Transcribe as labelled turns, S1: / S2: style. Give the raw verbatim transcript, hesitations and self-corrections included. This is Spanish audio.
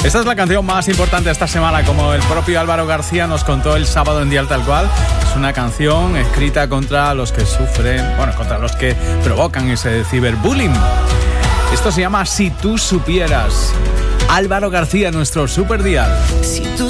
S1: Esta es la canción más importante esta semana, como el propio Álvaro García nos contó el sábado en Dial Tal Cual. Es una canción escrita contra los que sufren, bueno, contra los que provocan ese ciberbullying. Esto se llama Si tú supieras. Álvaro García, nuestro super dial.
S2: Si tú